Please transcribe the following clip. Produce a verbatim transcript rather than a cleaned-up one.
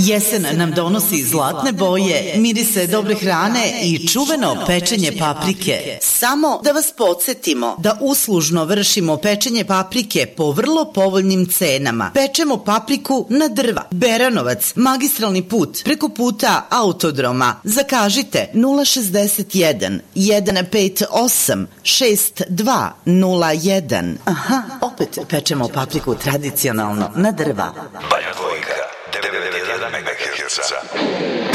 Jesen nam donosi zlatne boje, mirise dobre hrane i čuveno pečenje paprike. Samo da vas podsjetimo da uslužno vršimo pečenje paprike po vrlo povoljnim cenama. Pečemo papriku na drva. Beranovac, magistralni put, preko puta Autodroma. Zakažite nula šezdeset jedan, jedan pet osam, šest dva nula jedan. Aha, opet pečemo papriku tradicionalno na drva. Banja Dvojka, devedeset jedan megaherca.